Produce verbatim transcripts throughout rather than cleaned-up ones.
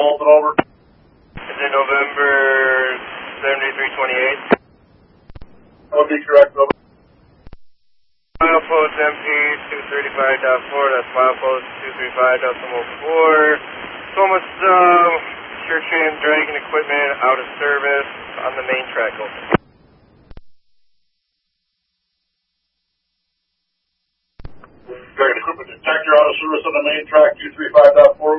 Dalton, over. Is it November seventy-three twenty-eight? That would be correct, over. Milepost M P two thirty-five point four, that's milepost two thirty-five point four. Thomas, um, church and dragging equipment out of service on the main track, over. Dragging equipment detector out of service on the main track, two thirty-five point four.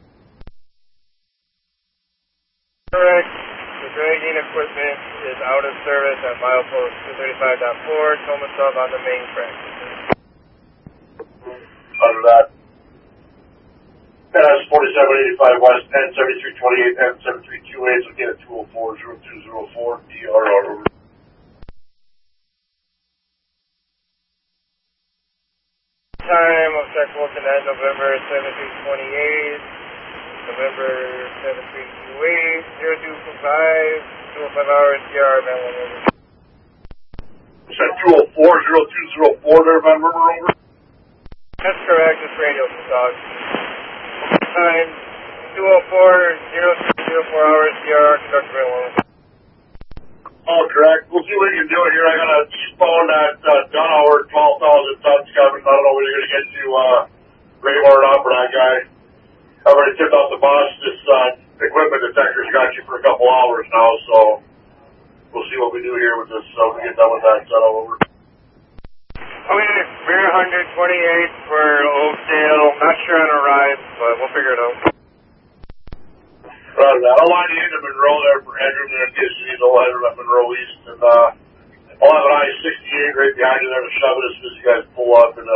Correct. The dragging equipment is out of service at milepost two thirty-five point four, Thomas sub on the main track. Under that. N S forty-seven eighty-five West, N seventy-three twenty-eight, N seventy-three twenty-eight, located at two oh four, oh two oh four, D R R, over. Time of check looking at November seventeen twenty-eight, November seventeen twenty-eight, zero two five, two oh five hours, D R, man one over. You said two oh four, oh two oh four there, Van River, over? That's correct, it's radio from dog. Time two oh four, zero two oh four hours, D R, conductor man one over. All correct. We'll see what we can do here. I got a eastbound at uh, Dunauer, twelve thousand tons coming. I don't know when you're going to get to uh, Raymore up for that guy. I've already tipped off the boss. This uh, equipment detector's got you for a couple hours now, so we'll see what we do here with this. So we get done with that, settle over. Okay, rear one twenty-eight for Oakdale. Not sure on a ride, but we'll figure it out. Right, I'll line you into Monroe there for Andrew, and then get you the old header at Monroe East, and uh, I'll have an I sixty-eight right behind you there to shove it as soon as you guys pull up, and